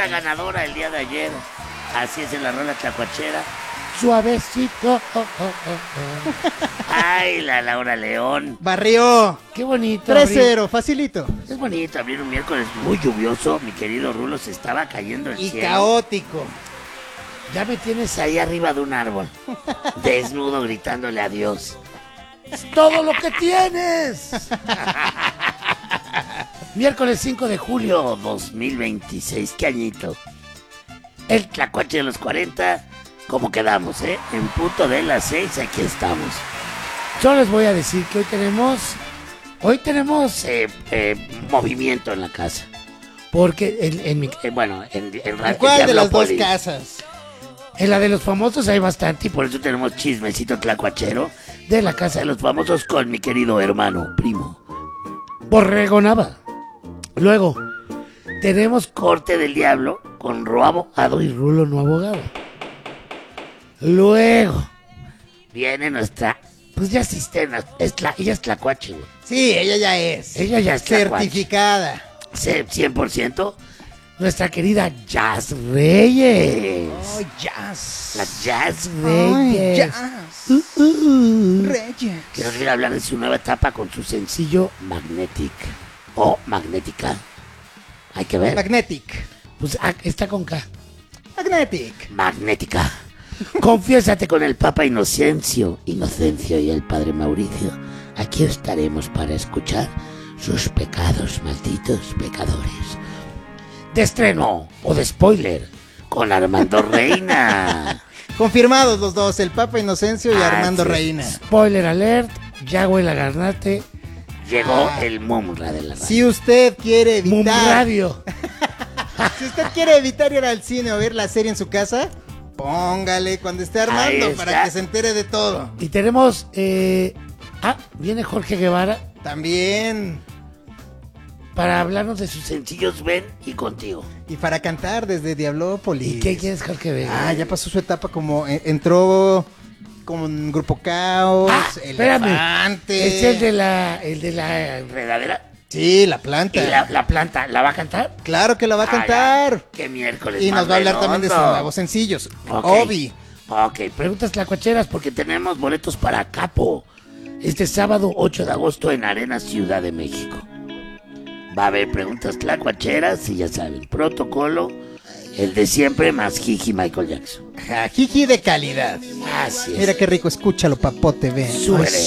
la ganadora el día de ayer. Así es en la rola tlacuachera. Suavecito. Ay, la Laura León. Barrió. Qué bonito. 3-0, facilito. Es bonito abrir un miércoles muy lluvioso. Mi querido Rulo, se estaba cayendo el Y cielo. caótico. Ya me tienes Ahí arriba de un árbol, desnudo, gritándole adiós. todo lo que tienes. Miércoles 5 de julio 2026, ¿qué añito? El tlacuache de los 40, ¿cómo quedamos, En punto de las 6, aquí estamos. Yo les voy a decir que hoy tenemos Movimiento en la casa. porque en ¿En cuál de las dos casas? en la de los famosos hay bastante, Y por eso tenemos chismecito tlacuachero de la casa de los famosos con mi querido hermano, primo. Borrego Nava. Luego tenemos Corte del diablo con Roabo Ado y Rulo no abogado. Luego, viene nuestra, pues ya asistente, ella es tlacuache, güey. Sí, ella ya es. Ella ya es tlacuache. Certificada. 100%. nuestra querida Jazz Reyes. Oh, jazz. Las Jazz Reyes. Jazz. Reyes. que nos viene a hablar de su nueva etapa con su sencillo Magnetic o Magnética. Hay que ver. Magnetic. Pues está con K. Magnetic. Magnética. Confiésate con el Papa Inocencio y el Padre Mauricio. Aquí estaremos para escuchar sus pecados, malditos pecadores. De estreno o de spoiler con Armando Reina. Confirmados los dos, el Papa Inocencio y Armando sí. Reina. Spoiler alert, Yagüe la Garnate, Llegó el Mumra de la radio. Si usted quiere Mum evitar, Radio. si usted quiere evitar ir al cine o ver la serie en su casa, póngale cuando esté Armando Ahí para está. que se entere de todo. Y tenemos, viene Jorge Guevara También. para hablarnos de sus Sencillos Ven y Contigo. Y para cantar desde Diablópolis. ¿Y qué quieres, Jorge Guevara? Ya pasó su etapa como entró con Grupo Caos, espérame. Elefante. Es el de la Enredadera. Sí, la planta. Y la planta, ¿la va a cantar? Claro que la va a cantar. Qué miércoles. Y más nos va a hablar también de sus redondo. nuevos sencillos. Ok. Obi. Ok, preguntas tlacuacheras porque tenemos boletos para Capo. Este sábado 8 de agosto en Arena Ciudad de México. Va a haber preguntas tlacuacheras y ya saben, protocolo, el de siempre más Jiji Michael Jackson. Jiji de calidad. Así es. Mira qué rico, escúchalo, papote, ven. Súbele.